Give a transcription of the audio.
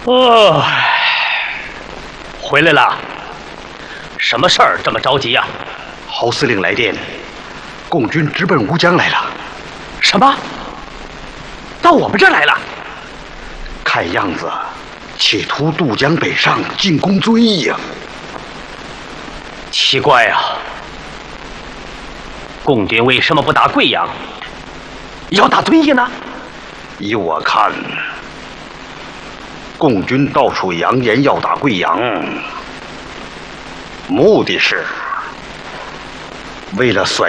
哦，回来了，什么事儿这么着急呀？ 郝司令来电，共军直奔乌江来了。 什么？到我们这儿来了？ 看样子，企图渡江北上进攻遵义呀。 奇怪呀，共军为什么不打贵阳，要打遵义呢？ 依我看，共军到处扬言要打贵阳，目的是为了甩